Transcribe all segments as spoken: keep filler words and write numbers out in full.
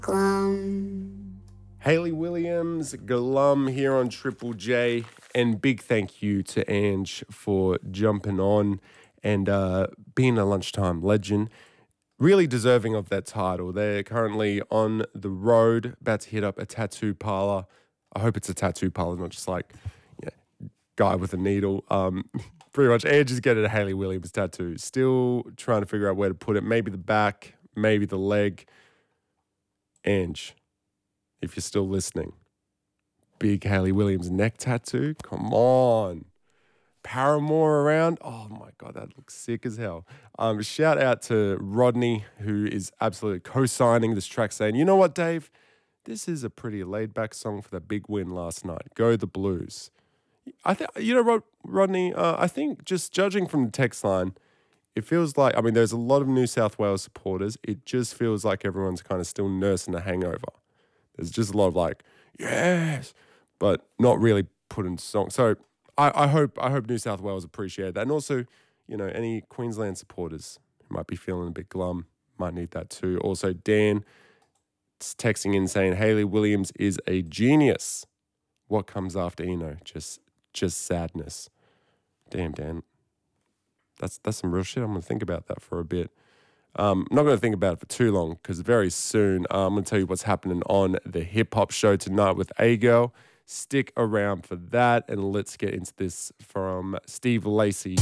Glum. Hayley Williams, Glum here on Triple J, and big thank you to Ange for jumping on and uh, being a lunchtime legend. Really deserving of that title. They're currently on the road, about to hit up a tattoo parlor. I hope it's a tattoo parlor, not just like you know, guy with a needle. Um, pretty much, Ange is getting a Hayley Williams tattoo. Still trying to figure out where to put it. Maybe the back, maybe the leg. Ange, if you're still listening, big Hayley Williams neck tattoo. Come on. Paramore around. Oh my God, that looks sick as hell. Um, shout out to Rodney, who is absolutely co-signing this track, saying, you know what, Dave? This is a pretty laid-back song for the big win last night. Go the Blues. I think, you know, Rod- Rodney, uh, I think just judging from the text line, it feels like, I mean, there's a lot of New South Wales supporters. It just feels like everyone's kind of still nursing a hangover. There's just a lot of like, yes, but not really putting songs. So I, I hope I hope New South Wales appreciate that. And also, you know, any Queensland supporters who might be feeling a bit glum might need that too. Also, Dan is texting in saying Hayley Williams is a genius. What comes after Eno? Just just sadness. Damn, Dan. That's that's some real shit. I'm going to think about that for a bit. Um, I'm not going to think about it for too long because very soon uh, I'm going to tell you what's happening on the Hip Hop Show tonight with A-Girl. Stick around for that, and let's get into this from Steve Lacy.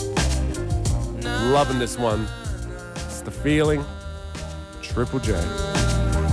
Loving this one. It's The Feeling, Triple J.